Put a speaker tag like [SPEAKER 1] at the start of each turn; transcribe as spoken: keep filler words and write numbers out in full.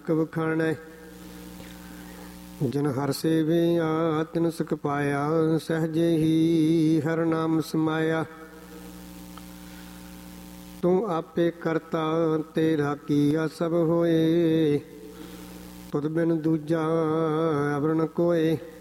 [SPEAKER 1] ਵਖਾਣੈ ਜਨ ਹਰ ਸੇਵਿਆ ਤਿਨ ਸੁਖ ਪਾਇਆ ਸਹਜੇ ਹੀ ਹਰਿ ਨਾਮ ਸਮਾਇਆ। ਤੂੰ ਆਪੇ ਕਰਤਾ ਤੇਰਾ ਕੀਆ ਸਭ ਹੋਏ ਤੁਧ ਬਿਨ ਦੂਜਾ ਅਵਰ ਨ ਕੋਇ।